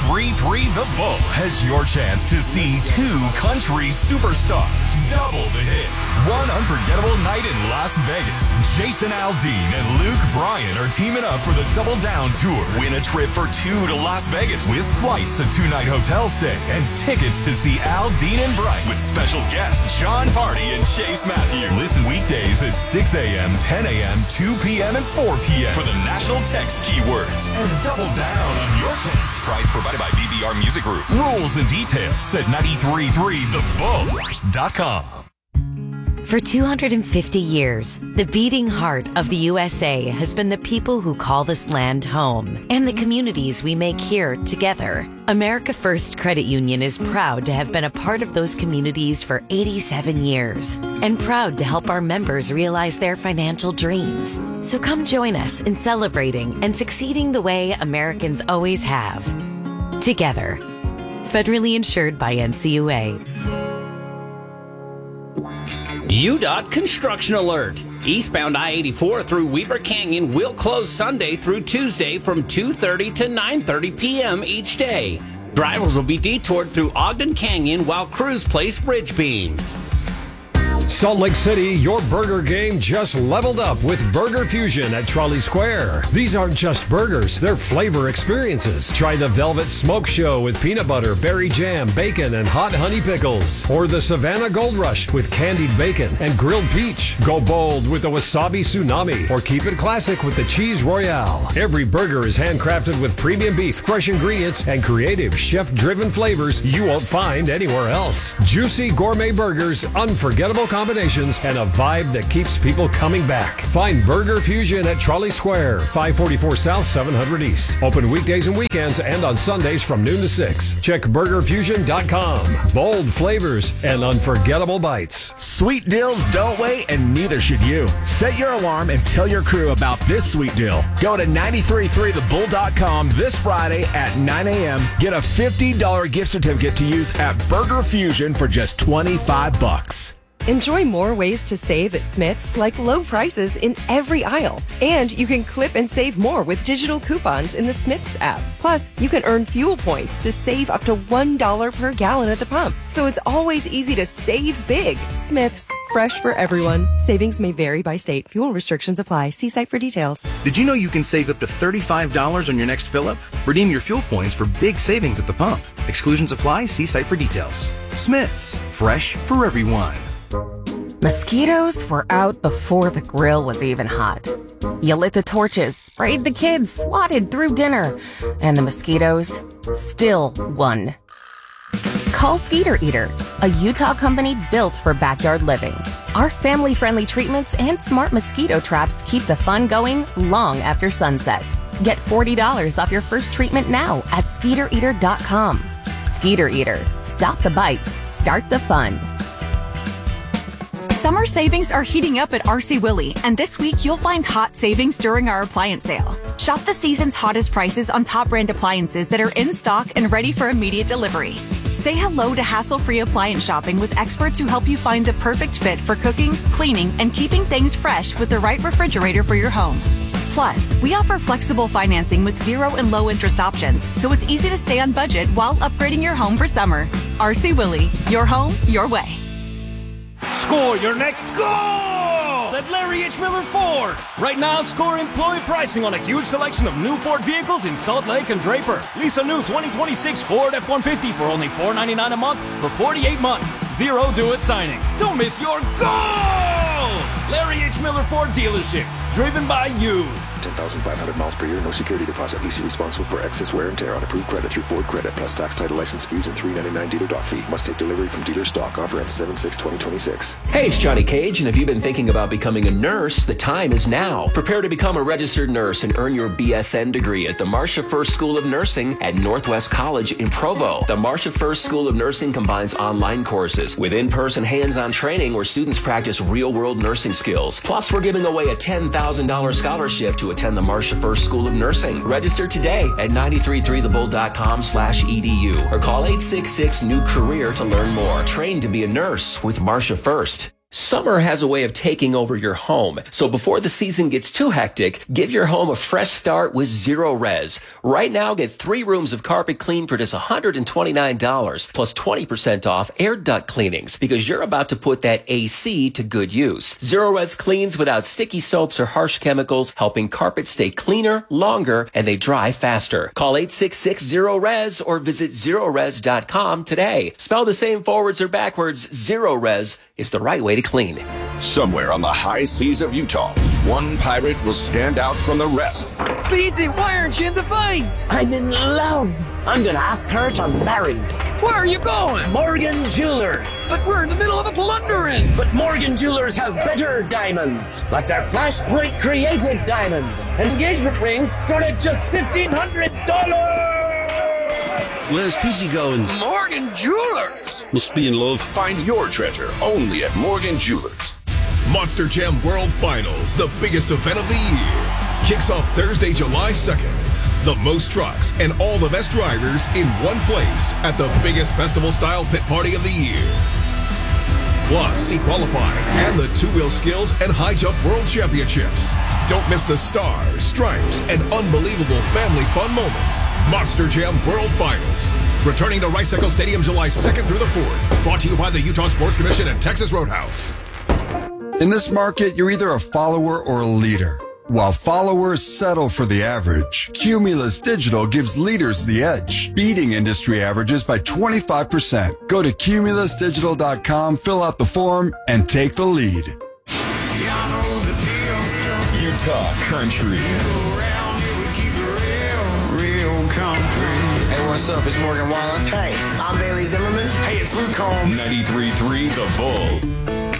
93.3 The Bull has your chance to see two country superstars double the hits. One unforgettable night in Las Vegas. Jason Aldean and Luke Bryan are teaming up for the Double Down Tour. Win a trip for two to Las Vegas with flights, a 2-night hotel stay, and tickets to see Aldean and Bryan with special guests John Party and Chase Matthews. Listen weekdays at 6 a.m., 10 a.m., 2 p.m., and 4 p.m. for the national text keywords and double down on your chance. Price provided by BBR Music Group. Rules and details at 933thebull.com. For 250 years, the beating heart of the USA has been the people who call this land home and the communities we make here together. America First Credit Union is proud to have been a part of those communities for 87 years and proud to help our members realize their financial dreams. So come join us in celebrating and succeeding the way Americans always have. Together. Federally insured by NCUA. UDOT construction alert. Eastbound I-84 through Weaver Canyon will close Sunday through Tuesday from 2:30 to 9:30 p.m. each day. Drivers will be detoured through Ogden Canyon while crews place bridge beams. Salt Lake City, your burger game just leveled up with Burger Fusion at Trolley Square. These aren't just burgers, they're flavor experiences. Try the Velvet Smoke Show with peanut butter, berry jam, bacon, and hot honey pickles. Or the Savannah Gold Rush with candied bacon and grilled peach. Go bold with the Wasabi Tsunami or keep it classic with the Cheese Royale. Every burger is handcrafted with premium beef, fresh ingredients, and creative chef-driven flavors you won't find anywhere else. Juicy gourmet burgers, unforgettable combinations, and a vibe that keeps people coming back. Find Burger Fusion at Trolley Square, 544 South, 700 East. Open weekdays and weekends and on Sundays from noon to 6. Check burgerfusion.com. Bold flavors and unforgettable bites. Sweet deals don't wait, and neither should you. Set your alarm and tell your crew about this sweet deal. Go to 933thebull.com this Friday at 9 a.m. Get a $50 gift certificate to use at Burger Fusion for just $25. Enjoy more ways to save at Smith's, like low prices in every aisle. And you can clip and save more with digital coupons in the Smith's app. Plus, you can earn fuel points to save up to $1 per gallon at the pump. So it's always easy to save big. Smith's, fresh for everyone. Savings may vary by state. Fuel restrictions apply. See site for details. Did you know you can save up to $35 on your next fill-up? Redeem your fuel points for big savings at the pump. Exclusions apply. See site for details. Smith's, fresh for everyone. Mosquitoes were out before the grill was even hot. You lit the torches, sprayed the kids, swatted through dinner, and the mosquitoes still won. Call Skeeter Eater, a Utah company built for backyard living. Our family-friendly treatments and smart mosquito traps keep the fun going long after sunset. Get $40 off your first treatment now at SkeeterEater.com. Skeeter Eater. Stop the bites. Start the fun. Summer savings are heating up at RC Willey, and this week you'll find hot savings during our appliance sale. Shop the season's hottest prices on top brand appliances that are in stock and ready for immediate delivery. Say hello to hassle-free appliance shopping with experts who help you find the perfect fit for cooking, cleaning, and keeping things fresh with the right refrigerator for your home. Plus, we offer flexible financing with 0 and low interest options, so it's easy to stay on budget while upgrading your home for summer. RC Willey, your home, your way. Score your next goal at Larry H. Miller Ford. Right now, score employee pricing on a huge selection of new Ford vehicles in Salt Lake and Draper. Lease a new 2026 Ford F-150 for only $499 a month for 48 months. Zero due-it signing. Don't miss your goal! Larry H. Miller Ford dealerships, driven by you. 10,500 miles per year, no security deposit. Lease responsible for excess wear and tear on approved credit through Ford Credit, plus tax, title, license fees, and $399 dealer dock fee. Must take delivery from dealer stock. Offer ends 7/6/2026. Hey, it's Johnny Cage, and if you've been thinking about becoming a nurse, the time is now. Prepare to become a registered nurse and earn your BSN degree at the Marcia First School of Nursing at Northwest College in Provo. The Marcia First School of Nursing combines online courses with in-person hands-on training where students practice real-world nursing skills. Plus, we're giving away a $10,000 scholarship to attend the Marcia First School of Nursing. Register today at 933thebull.com/edu or call 866-NEW-CAREER to learn more. Train to be a nurse with Marcia First. Summer has a way of taking over your home, so before the season gets too hectic, give your home a fresh start with Zero Res. Right now, get 3 rooms of carpet clean for just $129, plus 20% off air duct cleanings, because you're about to put that AC to good use. Zero Res cleans without sticky soaps or harsh chemicals, helping carpet stay cleaner, longer, and they dry faster. Call 866-0RES or visit ZeroRes.com today. Spell the same forwards or backwards, Zero Res is the right way to clean. Somewhere on the high seas of Utah, one pirate will stand out from the rest. Beatty, why aren't you in the fight? I'm in love. I'm gonna ask her to marry me. Where are you going? Morgan Jewelers. But we're in the middle of a plundering. But Morgan Jewelers has better diamonds, like their Flash Break Created Diamond. Engagement rings start at just $1,500. Where's Peachy going? Morgan Jewelers. Must be in love. Find your treasure only at Morgan Jewelers. Monster Jam World Finals, the biggest event of the year, kicks off Thursday, July 2nd. The most trucks and all the best drivers in one place at the biggest festival-style pit party of the year. Plus, see qualifying and the two-wheel skills and high jump world championships. Don't miss the stars, stripes, and unbelievable family fun moments. Monster Jam World Finals. Returning to Rice Echo Stadium July 2nd through the 4th. Brought to you by the Utah Sports Commission and Texas Roadhouse. In this market, you're either a follower or a leader. While followers settle for the average, Cumulus Digital gives leaders the edge, beating industry averages by 25%. Go to cumulusdigital.com, fill out the form, and take the lead. Utah Country. Real country. Hey, what's up? It's Morgan Wallen. Hey, I'm Bailey Zimmerman. Hey, it's Luke Combs. 93.3 The Bull.